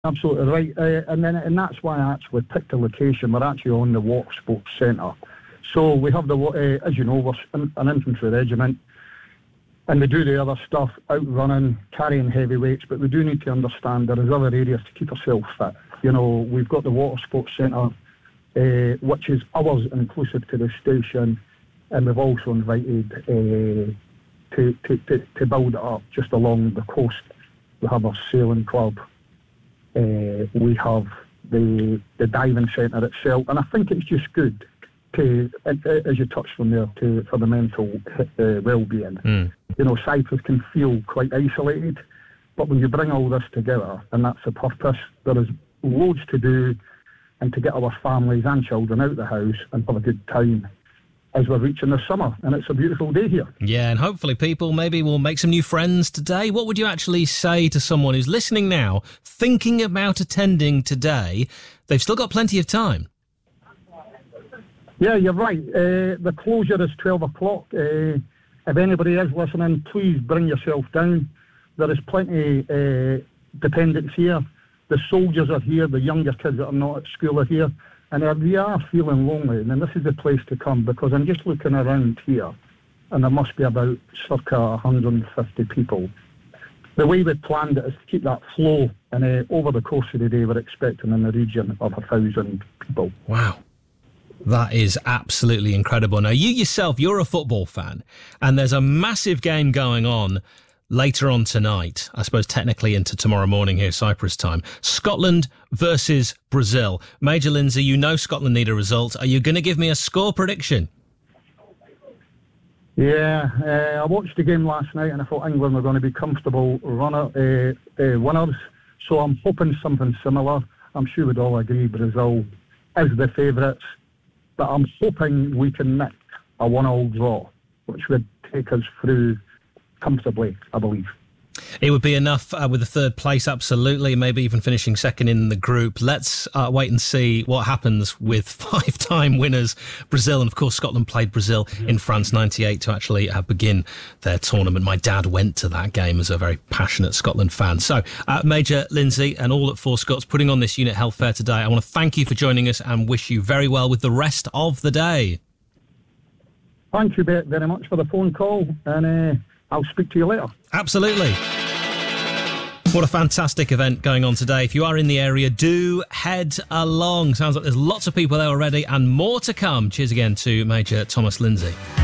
Absolutely right. And that's why I actually picked the location. We're actually on the Water Sports Centre. So we have as you know, we're an infantry regiment, and we do the other stuff, out running, carrying heavy weights, but we do need to understand there is other areas to keep ourselves fit. You know, we've got the Water Sports Centre, which is ours inclusive to the station, and we've also invited to build it up just along the coast. We have our sailing club, we have the diving centre itself, and I think it's just good to, as you touched on there, for the mental well-being. You know, Cyprus can feel quite isolated, but when you bring all this together, and that's the purpose, there is loads to do, and to get our families and children out the house and have a good time as we're reaching the summer, and it's a beautiful day here. Yeah, and hopefully people maybe will make some new friends today. What would you actually say to someone who's listening now, thinking about attending today? They've still got plenty of time. Yeah, you're right. The closure is 12 o'clock. If anybody is listening, please bring yourself down. There is plenty dependents here. The soldiers are here. The younger kids that are not at school are here. And if you are feeling lonely, then this is the place to come, because I'm just looking around here, and there must be about circa 150 people. The way we planned it is to keep that flow, and over the course of the day, we're expecting in the region of 1,000 people. Wow. That is absolutely incredible. Now, you yourself, you're a football fan, and there's a massive game going on later on tonight, I suppose technically into tomorrow morning here, Cyprus time. Scotland versus Brazil. Major Lindsay, you know Scotland need a result. Are you going to give me a score prediction? Yeah, I watched the game last night and I thought England were going to be comfortable winners. So I'm hoping something similar. I'm sure we'd all agree Brazil is the favourites. But I'm hoping we can nick a 1-1 draw, which would take us through comfortably, I believe. It would be enough with the third place, absolutely, maybe even finishing second in the group. Let's wait and see what happens with five-time winners Brazil. And, of course, Scotland played Brazil in France 98 to actually begin their tournament. My dad went to that game as a very passionate Scotland fan. So, Major Lindsay and all at Four Scots putting on this Unit Health Fair today, I want to thank you for joining us and wish you very well with the rest of the day. Thank you very much for the phone call, and I'll speak to you later. Absolutely. What a fantastic event going on today. If you are in the area, do head along. Sounds like there's lots of people there already and more to come. Cheers again to Major Thomas Lindsay.